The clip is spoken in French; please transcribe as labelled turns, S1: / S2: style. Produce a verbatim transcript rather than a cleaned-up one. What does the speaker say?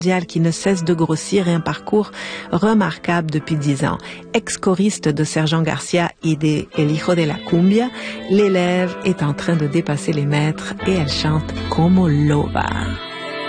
S1: qui ne cesse de grossir et un parcours remarquable depuis dix ans. Ex-choriste de Sergent Garcia et de El Hijo de la Cumbia, l'élève est en train de dépasser les maîtres et elle chante Como Loba.